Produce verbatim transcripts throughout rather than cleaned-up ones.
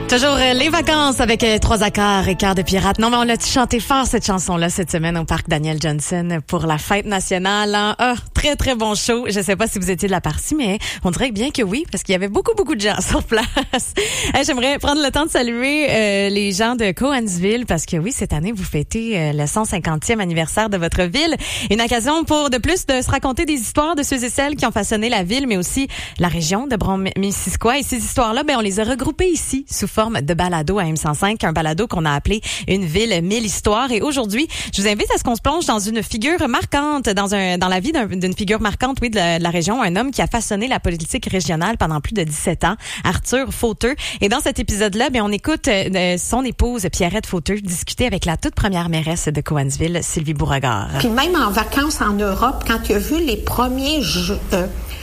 Toujours euh, les vacances avec euh, trois accords et cœur de pirate. Non, mais on l'a chanté fort cette chanson-là cette semaine au parc Daniel Johnson pour la fête nationale. Hein? Ah, très, très bon show. Je sais pas si vous étiez de la partie, mais on dirait bien que oui, parce qu'il y avait beaucoup, beaucoup de gens sur place. Hey, j'aimerais prendre le temps de saluer euh, les gens de Cowansville parce que oui, cette année, vous fêtez euh, le cent cinquantième anniversaire de votre ville. Une occasion pour de plus de se raconter des histoires de ceux et celles qui ont façonné la ville, mais aussi la région de Brome-Missisquoi. Et ces histoires-là, ben, on les a regroupées ici sous forme de balado à M cent cinq, un balado qu'on a appelé Une ville, mille histoires. Et aujourd'hui, je vous invite à ce qu'on se plonge dans une figure marquante, dans un dans la vie d'un, d'une figure marquante, oui, de la, de la région, un homme qui a façonné la politique régionale pendant plus de dix-sept ans, Arthur Fauteux. Et dans cet épisode-là, ben on écoute euh, son épouse Pierrette Fauteux discuter avec la toute première mairesse de Cowansville, Sylvie Beauregard. Puis même en vacances en Europe, quand il a vu les premiers jeux, euh,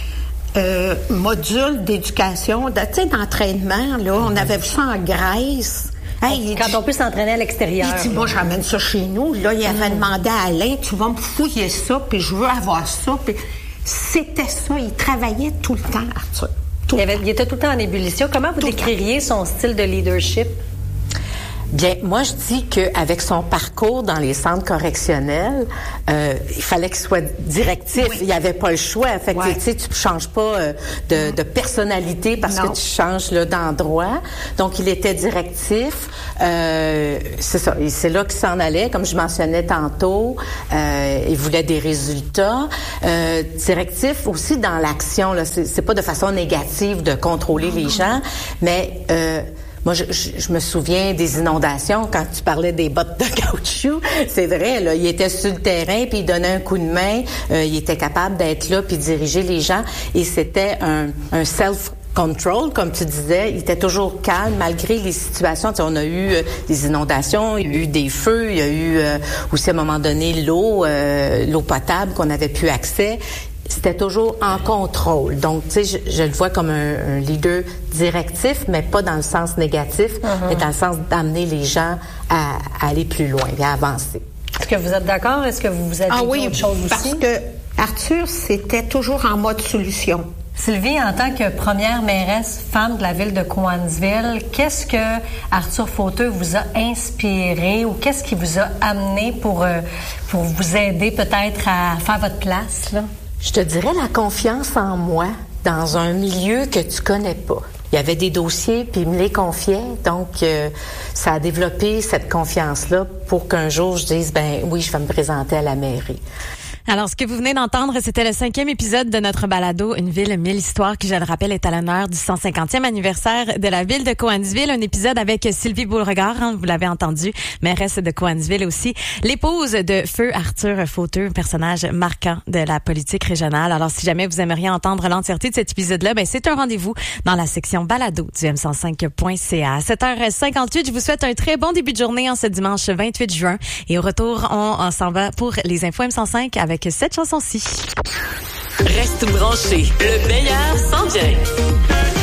Euh, module d'éducation, de, tu sais, d'entraînement, là, on avait vu ça en Grèce. Hey, quand dit, on peut s'entraîner à l'extérieur. Il dit, moi, j'amène ça chez nous. Là, il avait mmh. demandé à Alain, tu vas me fouiller ça, puis je veux avoir ça. Puis c'était ça, il travaillait tout le temps, Arthur. Tout il, avait, il était tout le temps en ébullition. Comment vous tout décririez son style de leadership? Bien, moi, je dis qu'avec son parcours dans les centres correctionnels, euh, il fallait qu'il soit directif. Oui. Il n'y avait pas le choix. Fait que, ouais. tu sais, tu ne changes pas euh, de, de personnalité parce non. que tu changes là, d'endroit. Donc, il était directif. Euh, c'est ça. Et c'est là qu'il s'en allait. Comme je mentionnais tantôt, euh, il voulait des résultats. Euh, directif aussi dans l'action. Là, c'est, c'est pas de façon négative de contrôler les gens, mais... Euh, Moi, je, je, je me souviens des inondations, quand tu parlais des bottes de caoutchouc. C'est vrai, là, il était sur le terrain, puis il donnait un coup de main. Euh, il était capable d'être là, puis diriger les gens. Et c'était un, un self control, comme tu disais. Il était toujours calme, malgré les situations. Tu sais, on a eu euh, des inondations, il y a eu des feux, il y a eu euh, aussi, à un moment donné, l'eau, euh, l'eau potable qu'on n'avait plus accès. C'était toujours en contrôle. Donc, tu sais, je, je le vois comme un, un leader directif, mais pas dans le sens négatif, uh-huh. mais dans le sens d'amener les gens à, à aller plus loin et à avancer. Est-ce que vous êtes d'accord? Est-ce que vous avez ah dit oui, autre chose aussi? Parce que Arthur, c'était toujours en mode solution. Sylvie, en tant que première mairesse femme de la ville de Cowansville, qu'est-ce que Arthur Fauteux vous a inspiré ou qu'est-ce qui vous a amené pour, euh, pour vous aider peut-être à faire votre place, là? Je te dirais la confiance en moi dans un milieu que tu connais pas. Il y avait des dossiers, puis il me les confiait. Donc, euh, ça a développé cette confiance-là pour qu'un jour, je dise, ben oui, je vais me présenter à la mairie. Alors, ce que vous venez d'entendre, c'était le cinquième épisode de notre balado Une ville, mille histoires, qui, je le rappelle, est à l'honneur du cent cinquantième anniversaire de la ville de Cowansville. Un épisode avec Sylvie Beauregard, hein, vous l'avez entendu, mairesse de Cowansville aussi, l'épouse de feu Arthur Fauteux, un personnage marquant de la politique régionale. Alors, si jamais vous aimeriez entendre l'entièreté de cet épisode-là, ben c'est un rendez-vous dans la section balado du m cent cinq point c a. À sept heures cinquante-huit, je vous souhaite un très bon début de journée en ce dimanche vingt-huit juin. Et au retour, on, on s'en va pour les infos M cent cinq avec Avec cette chanson-ci. Reste branché, le meilleur s'en vient.